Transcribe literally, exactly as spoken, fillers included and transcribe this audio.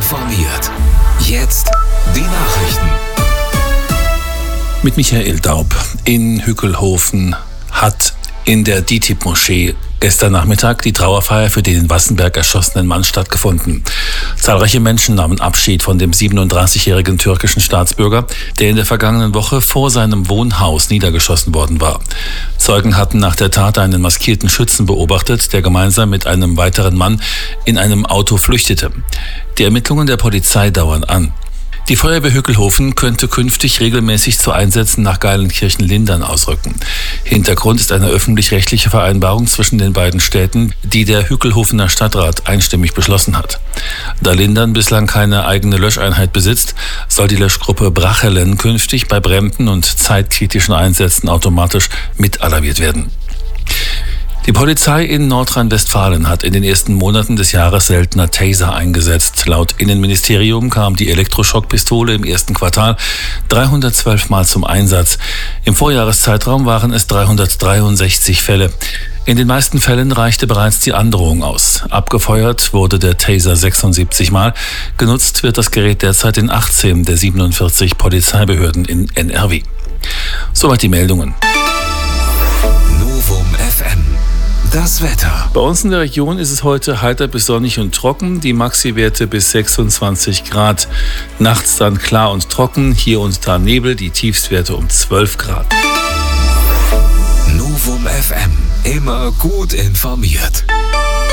informiert. Jetzt die Nachrichten. Mit Michael Daub. In Hückelhoven hat in der D I T I B-Moschee gestern Nachmittag die Trauerfeier für den in Wassenberg erschossenen Mann stattgefunden. Zahlreiche Menschen nahmen Abschied von dem siebenunddreißigjährigen türkischen Staatsbürger, der in der vergangenen Woche vor seinem Wohnhaus niedergeschossen worden war. Zeugen hatten nach der Tat einen maskierten Schützen beobachtet, der gemeinsam mit einem weiteren Mann in einem Auto flüchtete. Die Ermittlungen der Polizei dauern an. Die Feuerwehr Hückelhoven könnte künftig regelmäßig zu Einsätzen nach Geilenkirchen-Lindern ausrücken. Hintergrund ist eine öffentlich-rechtliche Vereinbarung zwischen den beiden Städten, die der Hückelhofener Stadtrat einstimmig beschlossen hat. Da Lindern bislang keine eigene Löscheinheit besitzt, soll die Löschgruppe Brachelen künftig bei Bränden und zeitkritischen Einsätzen automatisch mitalarmiert werden. Die Polizei in Nordrhein-Westfalen hat in den ersten Monaten des Jahres seltener Taser eingesetzt. Laut Innenministerium kam die Elektroschockpistole im ersten Quartal dreihundertzwölf Mal zum Einsatz. Im Vorjahreszeitraum waren es dreihundertdreiundsechzig Fälle. In den meisten Fällen reichte bereits die Androhung aus. Abgefeuert wurde der Taser sechsundsiebzig Mal. Genutzt wird das Gerät derzeit in achtzehn der siebenundvierzig Polizeibehörden in N R W. Soweit die Meldungen. Novum F M. Das Wetter. Bei uns in der Region ist es heute heiter bis sonnig und trocken. Die Maxi-Werte bis sechsundzwanzig Grad. Nachts dann klar und trocken. Hier und da Nebel. Die Tiefstwerte um zwölf Grad. Novum F M. Immer gut informiert.